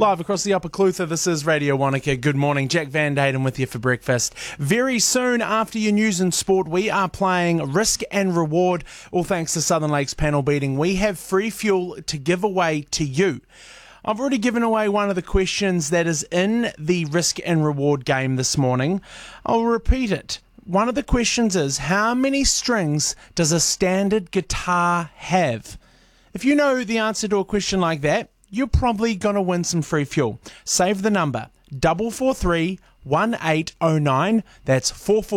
Live across the Upper Clutha, this is Radio Wanaka. Good morning, Jack Van Hayden with you for breakfast. Very soon after your news and sport, we are playing Risk and Reward, all thanks to Southern Lakes panel beating. We have free fuel to give away to you. I've already given away one of the questions that is in the Risk and Reward game this morning. I'll repeat it. One of the questions is, how many strings does a standard guitar have? If you know the answer to a question like that, you're probably going to win some free fuel. Save the number, 443-1809. That's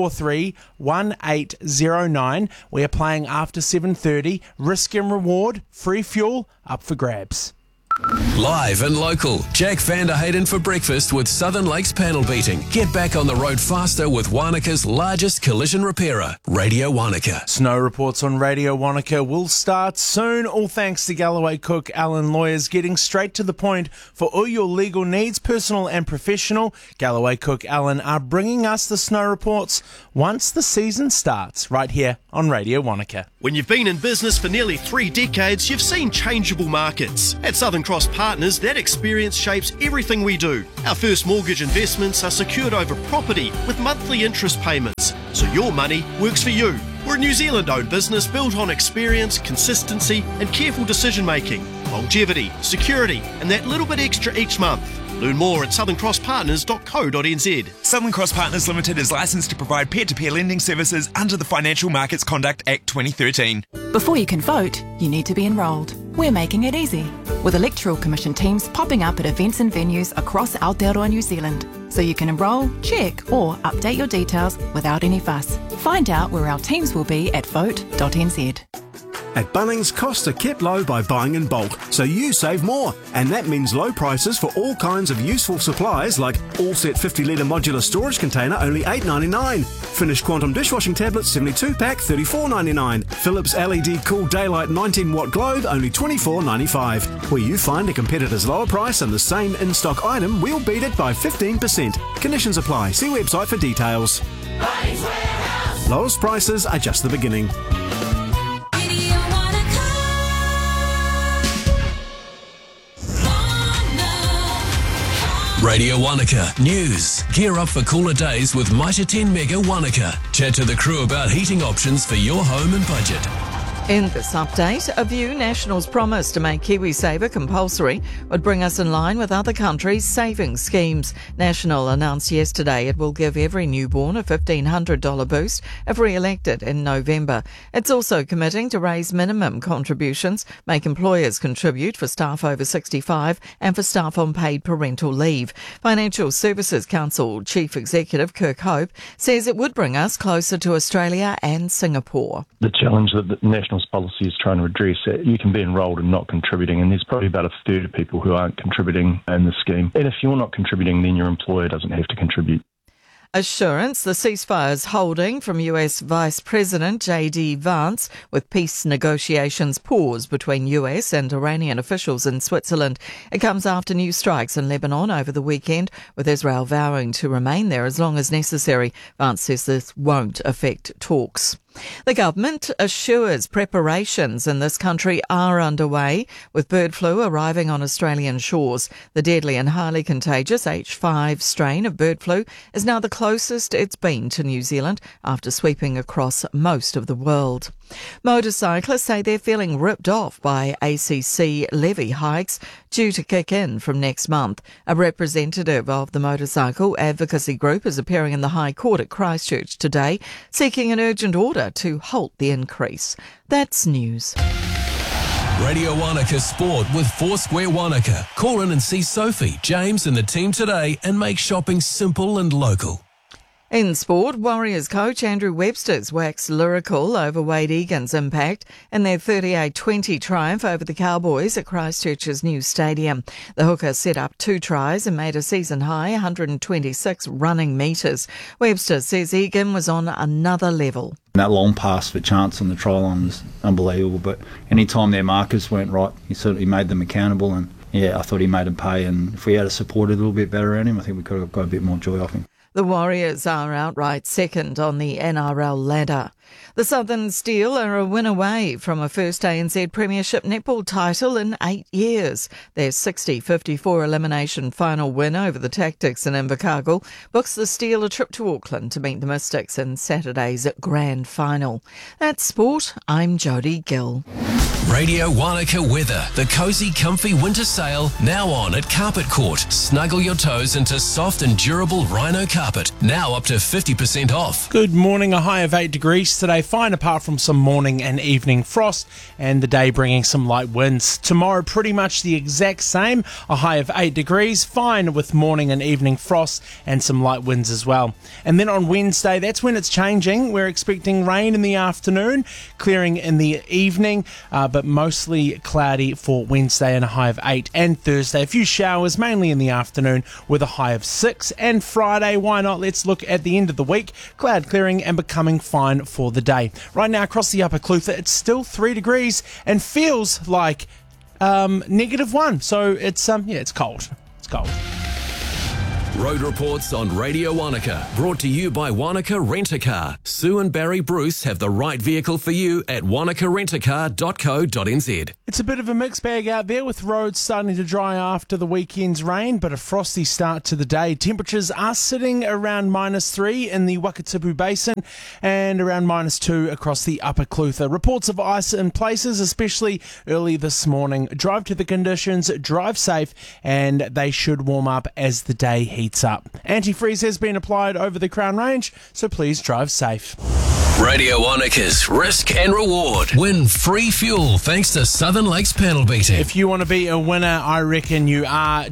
443-1809. We are playing after 7:30. Risk and Reward, free fuel, up for grabs. Live and local, Jack Van Hayden for breakfast with Southern Lakes panel beating. Get back on the road faster with Wanaka's largest collision repairer, Radio Wanaka. Snow reports on Radio Wanaka will start soon, all thanks to Galloway Cook Allen Lawyers, getting straight to the point for all your legal needs, personal and professional. Galloway Cook Allen are bringing us the snow reports once the season starts, right here on Radio Wanaka. When you've been in business for nearly 3 decades, you've seen changeable markets. At Southern Cross Partners, that experience shapes everything we do. Our first mortgage investments are secured over property with monthly interest payments, so your money works for you. We're a New Zealand-owned business built on experience, consistency and careful decision-making, longevity, security and that little bit extra each month. Learn more at southerncrosspartners.co.nz. Southern Cross Partners Limited is licensed to provide peer-to-peer lending services under the Financial Markets Conduct Act 2013. Before you can vote, you need to be enrolled. We're making it easy, with Electoral Commission teams popping up at events and venues across Aotearoa, New Zealand, so you can enrol, check or update your details without any fuss. Find out where our teams will be at vote.nz. At Bunnings, costs are kept low by buying in bulk, so you save more. And that means low prices for all kinds of useful supplies like all-set 50-litre modular storage container, only $8.99. Finished Quantum dishwashing tablets, 72-pack, $34.99. Philips LED Cool Daylight 19-watt globe, only $24.95. Where you find a competitor's lower price and the same in-stock item, we'll beat it by 15%. Conditions apply. See website for details. Bunnings Warehouse. Lowest prices are just the beginning. Radio Wanaka News. Gear up for cooler days with Mitre 10 Mega Wanaka. Chat to the crew about heating options for your home and budget. In this update, a view National's promise to make KiwiSaver compulsory would bring us in line with other countries' savings schemes. National announced yesterday it will give every newborn a $1,500 boost if re-elected in November. It's also committing to raise minimum contributions, make employers contribute for staff over 65 and for staff on paid parental leave. Financial Services Council Chief Executive Kirk Hope says it would bring us closer to Australia and Singapore. The challenge that the National's policy is trying to address, you can be enrolled and not contributing, and there's probably about a third of people who aren't contributing in the scheme. And if you're not contributing, then your employer doesn't have to contribute. Assurance the ceasefire's holding from US Vice President J.D. Vance, with peace negotiations paused between US and Iranian officials in Switzerland. It comes after new strikes in Lebanon over the weekend, with Israel vowing to remain there as long as necessary. Vance says this won't affect talks. The government assures preparations in this country are underway, with bird flu arriving on Australian shores. The deadly and highly contagious H5 strain of bird flu is now the closest it's been to New Zealand after sweeping across most of the world. Motorcyclists say they're feeling ripped off by ACC levy hikes due to kick in from next month. A representative of the motorcycle advocacy group is appearing in the High Court at Christchurch today, seeking an urgent order to halt the increase. That's news. Radio Wanaka Sport with Foursquare Wanaka. Call in and see Sophie, James and the team today and make shopping simple and local. In sport, Warriors coach Andrew Webster's waxed lyrical over Wade Egan's impact in their 38-20 triumph over the Cowboys at Christchurch's new stadium. The hooker set up 2 tries and made a season-high 126 running metres. Webster says Egan was on another level. That long pass for Chance on the try line was unbelievable, but any time their markers weren't right, he certainly made them accountable, and I thought he made them pay, and if we had supported a little bit better around him, I think we could have got a bit more joy off him. The Warriors are outright second on the NRL ladder. The Southern Steel are a win away from a first ANZ Premiership netball title in 8 years. Their 60-54 elimination final win over the Tactics in Invercargill books the Steel a trip to Auckland to meet the Mystics in Saturday's grand final. That's sport. I'm Jodie Gill. Radio Wanaka weather. The cosy, comfy winter sale now on at Carpet Court. Snuggle your toes into soft and durable rhino carpet. Now up to 50% off. Good morning, a high of 8 degrees today, fine apart from some morning and evening frost, and the day bringing some light winds. Tomorrow pretty much the exact same, a high of 8 degrees, fine with morning and evening frost and some light winds as well. And then on Wednesday, that's when it's changing. We're expecting rain in the afternoon, clearing in the evening, but mostly cloudy for Wednesday and a high of 8. And Thursday, a few showers, mainly in the afternoon, with a high of 6. And Friday, why not? Let's look at the end of the week. Cloud clearing and becoming fine for the day. Right now, across the Upper Clutha, it's still 3 degrees and feels like -1. So it's it's cold. It's cold. Road reports on Radio Wanaka, brought to you by Wanaka Rent-A-Car. Sue and Barry Bruce have the right vehicle for you at wanakarentacar.co.nz. It's a bit of a mixed bag out there, with roads starting to dry after the weekend's rain, but a frosty start to the day. Temperatures are sitting around -3 in the Wakatipu Basin and around -2 across the Upper Clutha. Reports of ice in places, especially early this morning. Drive to the conditions, drive safe, and they should warm up as the day heats up. Antifreeze has been applied over the Crown Range, so please drive safe. Radio Wanaka's Risk and Reward. Win free fuel thanks to Southern Lakes panel beating. If you want to be a winner, I reckon you are.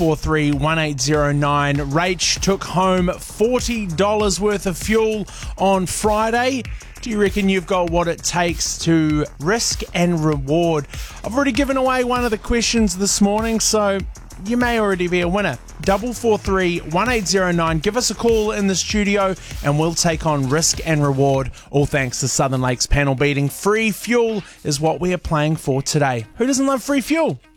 443-1809. Rach took home $40 worth of fuel on Friday. Do you reckon you've got what it takes to risk and reward? I've already given away one of the questions this morning, so you may already be a winner. 443-1809. Give us a call in the studio and we'll take on risk and reward, all thanks to Southern Lakes panel beating. Free fuel is what we are playing for today. Who doesn't love free fuel?